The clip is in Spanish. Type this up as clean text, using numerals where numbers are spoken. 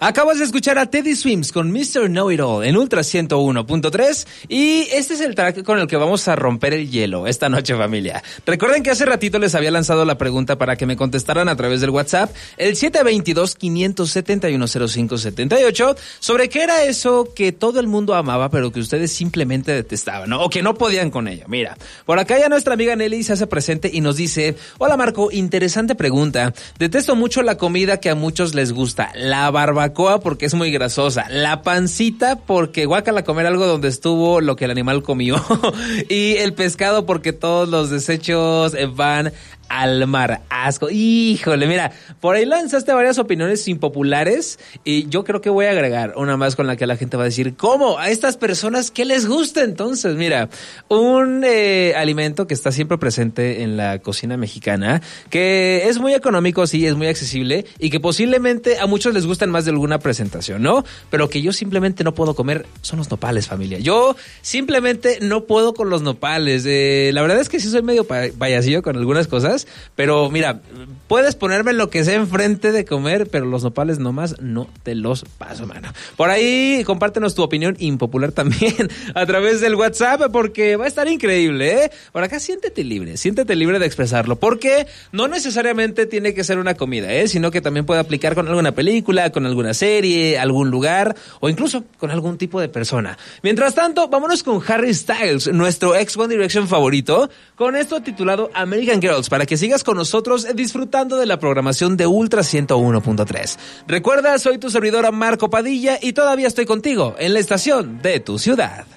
Acabas de escuchar a Teddy Swims con Mr. Know-It-All en Ultra 101.3 y este es el track con el que vamos a romper el hielo esta noche, familia. Recuerden que hace ratito les había lanzado la pregunta para que me contestaran a través del WhatsApp, el 722-571-0578, sobre qué era eso que todo el mundo amaba pero que ustedes simplemente detestaban, ¿no? O que no podían con ello. Mira, por acá ya nuestra amiga Nelly se hace presente y nos dice: hola Marco, interesante pregunta. Detesto mucho la comida que a muchos les gusta, la barbacoa porque es muy grasosa, la pancita porque guácala comer algo donde estuvo lo que el animal comió y el pescado porque todos los desechos van al mar. Asco. Híjole, mira, por ahí lanzaste varias opiniones impopulares y yo creo que voy a agregar una más con la que la gente va a decir: ¿cómo? ¿A estas personas qué les gusta entonces? Mira, un alimento que está siempre presente en la cocina mexicana, que es muy económico, sí, es muy accesible y que posiblemente a muchos les gustan más de alguna presentación, ¿no? Pero que yo simplemente no puedo comer son los nopales, familia. Yo simplemente no puedo con los nopales. La verdad es que sí soy medio payasillo con algunas cosas, pero mira, puedes ponerme lo que sea enfrente de comer, pero los nopales nomás no te los paso, mano. Por ahí compártenos tu opinión impopular también a través del WhatsApp, porque va a estar increíble, ¿eh? Por acá siéntete libre de expresarlo, porque no necesariamente tiene que ser una comida, sino que también puede aplicar con alguna película, con alguna serie, algún lugar o incluso con algún tipo de persona. Mientras tanto, vámonos con Harry Styles, nuestro ex One Direction favorito, con esto titulado American Girls, para que sigas con nosotros disfrutando de la programación de Ultra 101.3. Recuerda, soy tu servidora Marco Padilla y todavía estoy contigo en la estación de tu ciudad.